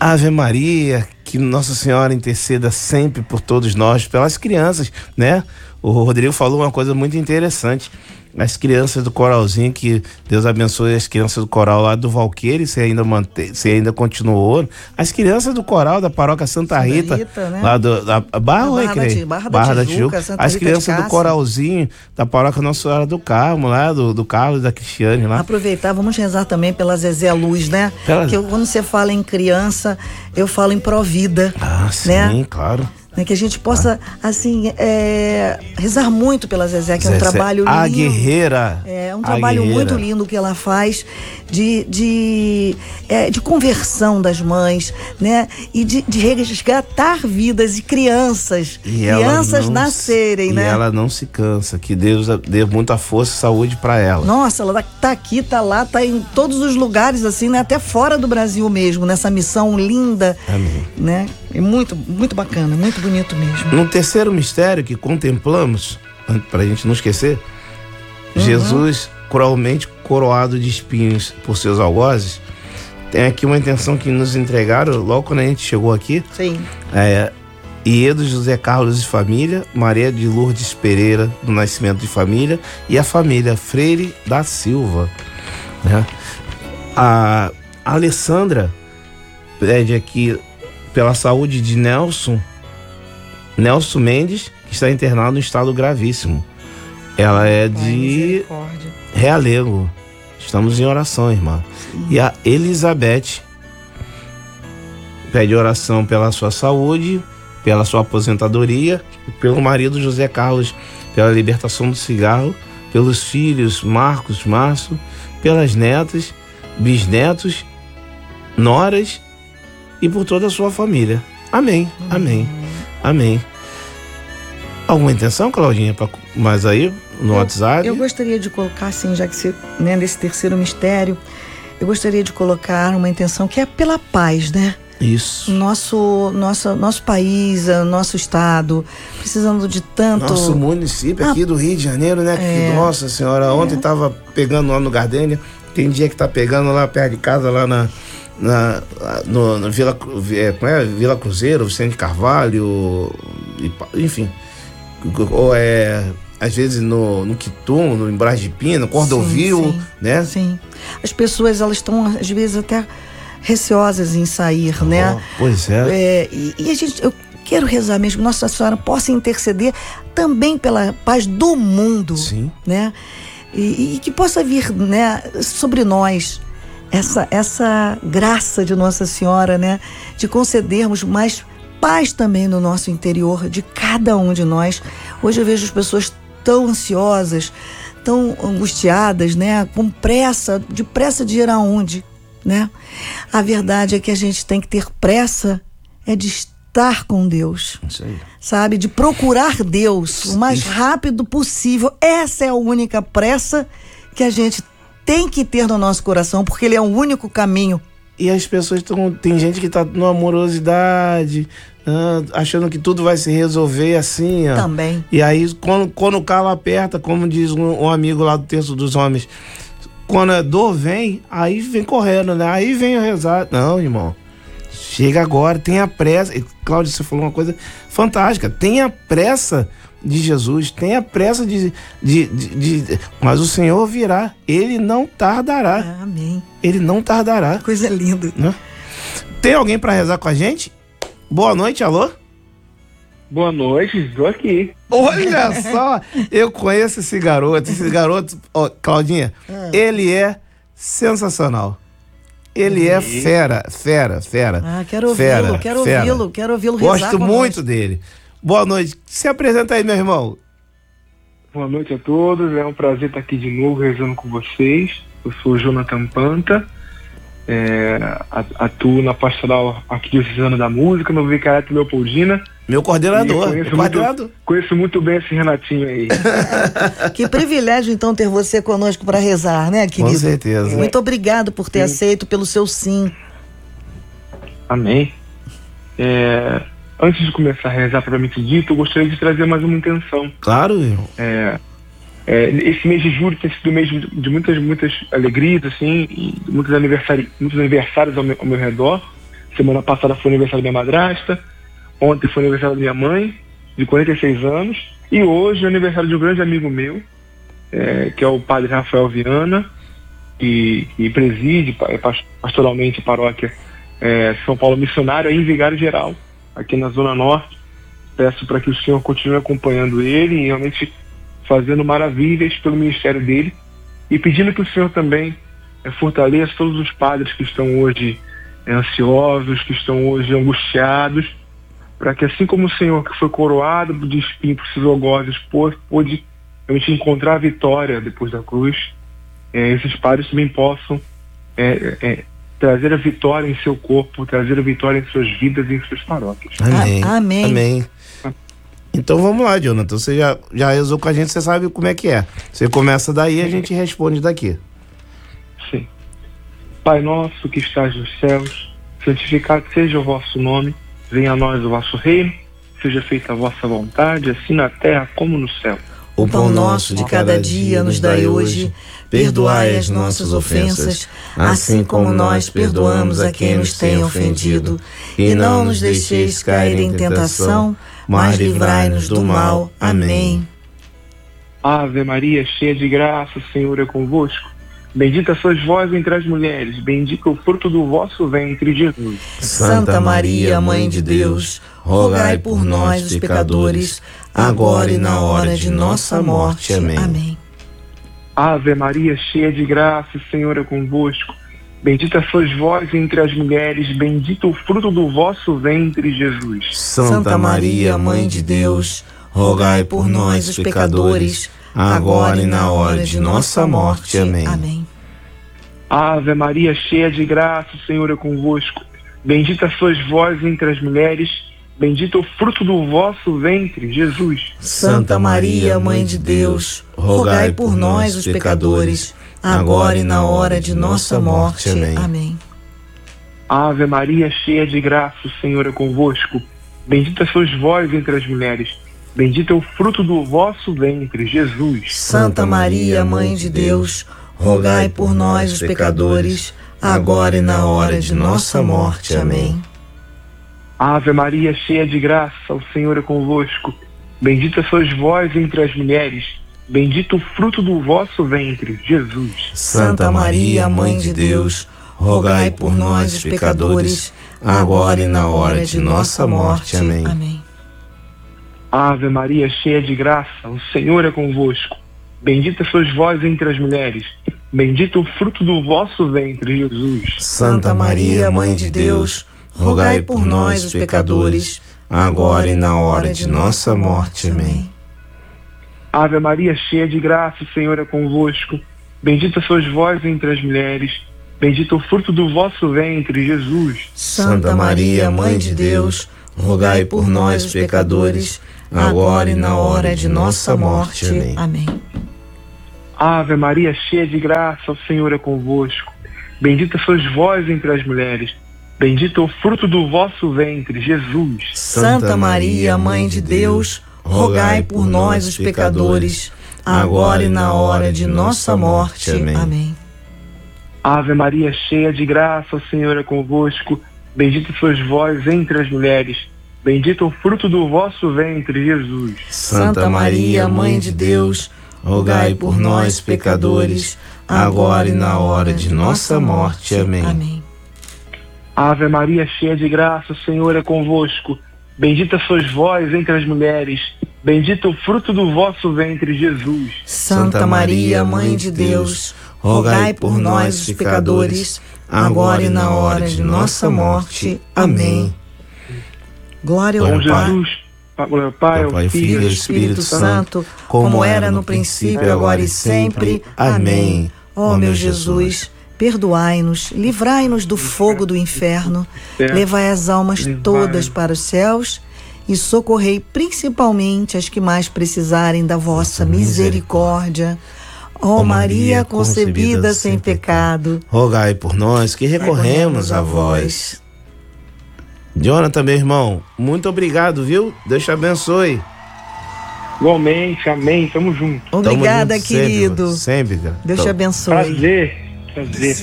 Ave Maria, que Nossa Senhora interceda sempre por todos nós, pelas crianças, né? O Rodrigo falou uma coisa muito interessante. As crianças do coralzinho, que Deus abençoe as crianças do coral lá do Valqueire, se ainda continuou. As crianças do coral da paróquia Santa Rita, né? Lá da Barra da Tijuca, as crianças do coralzinho da paróquia Nossa Senhora do Carmo, lá do Carlos e da Cristiane lá. Aproveitar, vamos rezar também pela Zezé Luz, né? Que quando você fala em criança, eu falo em Provida. Ah, sim, né? Claro. Que a gente possa, assim, rezar muito pela Zezé, que é um trabalho lindo. A guerreira. É um trabalho muito lindo que ela faz de conversão das mães, né? E de resgatar vidas de crianças. Crianças nascerem, né? E ela não se cansa, que Deus dê muita força e saúde para ela. Nossa, ela tá aqui, tá lá, tá em todos os lugares, assim, né? Até fora do Brasil mesmo, nessa missão linda. Amém. Né? É muito, muito bacana, muito bonito mesmo. No terceiro mistério que contemplamos, pra gente não esquecer, Jesus cruelmente coroado de espinhos por seus algozes. Tem aqui uma intenção que nos entregaram logo quando a gente chegou aqui. Sim. Iedo José Carlos de família, Maria de Lourdes Pereira do Nascimento de família e a família Freire da Silva, né? A Alessandra pede aqui pela saúde de Nelson Mendes, que está internado no estado gravíssimo. Ela é de Realengo. Estamos em oração, irmã. Sim. E a Elizabeth pede oração pela sua saúde, pela sua aposentadoria, pelo marido José Carlos, pela libertação do cigarro, pelos filhos Marcos, Márcio, pelas netas, bisnetos, noras e por toda a sua família. Amém, amém, amém. Alguma intenção, Claudinha, mais aí no WhatsApp? Eu gostaria de colocar, assim, já que você, né, nesse terceiro mistério, eu gostaria de colocar uma intenção que é pela paz, né? Isso. Nosso país, nosso estado, precisando de tanto... Nosso município aqui do Rio de Janeiro, né? Que, nossa senhora, ontem tava pegando lá no Gardênia, tem dia que tá pegando lá perto de casa, lá na Vila Cruzeiro, Vicente Carvalho, enfim, ou às vezes no Quitum, em Brás de Pina, Cordovil, sim, né? Sim. As pessoas, elas estão às vezes até receosas em sair, né? Pois é. E a gente, eu quero rezar mesmo, Nossa Senhora possa interceder também pela paz do mundo, sim, né? E que possa vir, né, sobre nós essa graça de Nossa Senhora, né, de concedermos mais paz também no nosso interior, de cada um de nós. Hoje eu vejo as pessoas tão ansiosas, tão angustiadas, né, com pressa de ir aonde, né? A verdade é que a gente tem que ter pressa de estar com Deus. Isso aí. Sabe? De procurar Deus o mais rápido possível. Essa é a única pressa que a gente tem que ter no nosso coração, porque Ele é o único caminho. E as pessoas tem gente que tá numa amorosidade, achando que tudo vai se resolver assim, ó. Também. E aí, quando o calo aperta, como diz um amigo lá do Terço dos Homens, quando a dor vem, aí vem correndo, né? Aí vem rezar. Não, irmão. Chega agora, tenha pressa. E, Cláudio, você falou uma coisa fantástica. Tenha pressa de Jesus, tenha pressa mas o Senhor virá. Ele não tardará. Amém. Ele não tardará. Coisa linda. Né? Tem alguém para rezar com a gente? Boa noite, alô? Boa noite, estou aqui. Olha só, eu conheço esse garoto. Claudinha, ele é sensacional. Ele é fera. Quero ouvi-lo rezar. Gosto muito dele. Boa noite. Se apresenta aí, meu irmão. Boa noite a todos. É um prazer estar aqui de novo rezando com vocês. Eu sou o Jonathan Panta. Atuo na pastoral aqui diocesana da música, no Vicariato Leopoldina. Meu coordenador. Conheço muito bem esse Renatinho aí. Que privilégio, então, ter você conosco para rezar, né, querido? Com certeza. Muito obrigado por ter aceito, pelo seu sim. Amém. Antes de começar a rezar propriamente dito, eu gostaria de trazer mais uma intenção. Claro, irmão. Esse mês de julho tem sido um mês de muitas alegrias, assim, e muitos aniversários ao meu redor. Semana passada foi o aniversário da minha madrasta, ontem foi o aniversário da minha mãe, de 46 anos, e hoje é o aniversário de um grande amigo meu, que é o padre Rafael Viana, que preside pastoralmente a paróquia São Paulo Missionário, em Vigário Geral, aqui na Zona Norte. Peço para que o senhor continue acompanhando ele e realmente fazendo maravilhas pelo ministério dele, e pedindo que o senhor também fortaleça todos os padres que estão hoje ansiosos, que estão hoje angustiados, para que, assim como o senhor que foi coroado de espinhos por seus algozes pôde realmente encontrar a vitória depois da cruz, esses padres também possam trazer a vitória em seu corpo, trazer a vitória em suas vidas e em suas paróquias. Amém. Amém. Amém. Então vamos lá, Jonathan. Você já rezou com a gente, você sabe como é que é. Você começa daí e a gente responde daqui. Sim. Pai nosso que estás nos céus, santificado seja o vosso nome, venha a nós o vosso reino, seja feita a vossa vontade, assim na terra como no céu. O pão nosso de cada dia nos dai hoje, perdoai as nossas ofensas, assim como nós perdoamos a quem nos tem ofendido, e não nos deixeis cair em tentação, mas livrai-nos do mal. Amém. Ave Maria, cheia de graça, o Senhor é convosco. Bendita sois vós entre as mulheres, bendito o fruto do vosso ventre, Jesus. Santa Maria, Mãe de Deus, rogai por nós, os pecadores, agora e na hora de nossa morte. Amém. Amém. Ave Maria, cheia de graça, o Senhor é convosco. Bendita sois vós entre as mulheres, bendito o fruto do vosso ventre, Jesus. Santa Maria, Mãe de Deus, rogai por nós, os pecadores, agora e na hora de nossa morte. Amém. Amém. Ave Maria, cheia de graça, o Senhor é convosco. Bendita sois vós entre as mulheres, bendito o fruto do vosso ventre, Jesus. Santa Maria, Mãe de Deus, rogai por nós, os pecadores, agora e na hora de nossa morte. Amém. Amém. Ave Maria, cheia de graça, o Senhor é convosco. Bendita sois vós entre as mulheres, bendito é o fruto do vosso ventre, Jesus. Santa Maria, Mãe de Deus, rogai por nós, os pecadores, agora e na hora de nossa morte. Amém. Ave Maria, cheia de graça, o Senhor é convosco. Bendita sois vós entre as mulheres, bendito o fruto do vosso ventre, Jesus. Santa Maria, Mãe de Deus, rogai por nós, os pecadores, agora e na hora de nossa morte. Amém. Amém. Ave Maria, cheia de graça, o Senhor é convosco. Bendita sois vós entre as mulheres, bendito o fruto do vosso ventre, Jesus. Santa Maria, Mãe de Deus, rogai por nós, os pecadores, agora e na hora de nossa morte. Amém. Ave Maria, cheia de graça, o Senhor é convosco. Bendita sois vós entre as mulheres, bendito o fruto do vosso ventre, Jesus. Santa Maria, Mãe de Deus, rogai por nós, os pecadores, agora e na hora de nossa morte. Amém. Ave Maria, cheia de graça, o Senhor é convosco. Bendita sois vós entre as mulheres, bendito o fruto do vosso ventre, Jesus. Santa Maria, Mãe de Deus, rogai por nós, os pecadores, agora e na hora de nossa morte. Amém. Ave Maria, cheia de graça, o Senhor é convosco. Bendita sois vós entre as mulheres, bendito o fruto do vosso ventre, Jesus. Santa Maria, Mãe de Deus, rogai por nós, pecadores, agora e na hora de nossa morte. Amém. Amém. Ave Maria, cheia de graça, o Senhor é convosco. Bendita sois vós entre as mulheres, bendito o fruto do vosso ventre, Jesus. Santa Maria, Mãe de Deus, rogai por nós, os pecadores, agora e na hora de nossa morte. Amém. Glória ao Pai, ao Filho e ao Espírito Santo, como era no princípio, agora e sempre. Amém. Ó meu Jesus, perdoai-nos, livrai-nos do fogo do inferno, levai as almas todas para os céus e socorrei principalmente as que mais precisarem da vossa misericórdia. Ó Maria concebida sem pecado, rogai por nós que recorremos a vós. Jonathan, meu irmão, muito obrigado, viu? Deus te abençoe. Igualmente, amém, tamo junto. Obrigada, junto querido. Sempre, cara. Deus te abençoe. Prazer.